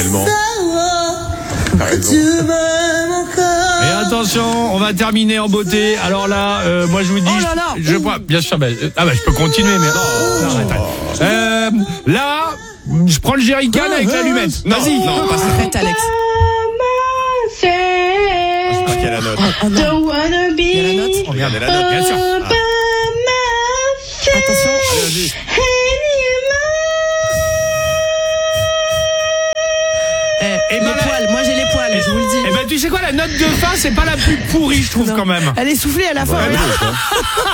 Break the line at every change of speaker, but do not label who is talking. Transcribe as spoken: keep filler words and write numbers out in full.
effectivement. T'as raison.
Et attention, on va terminer en beauté. Alors là, euh, moi je vous dis,
Oh là là.
je, je prends, bien sûr, bah, euh, ah bah je peux continuer, mais non, arrête, arrête. Euh, là, je prends le jerrycan avec l'allumette.
Non,
Vas-y.
non, pas ça.
Arrête, Alex.
Je sais pas quelle est la note.
Oh non. Il y a la note.
Regardez la note, bien sûr. Ah.
Attention.
Allez, vas-y.
Eh,
Et
les
ben là-
poils, moi j'ai les poils, je vous le dis.
Eh ben tu sais quoi, la note de fin, c'est pas la plus pourrie, je trouve
Non.
quand même.
Elle est soufflée à la fin.
Ouais,
regarde.
bon, quoi.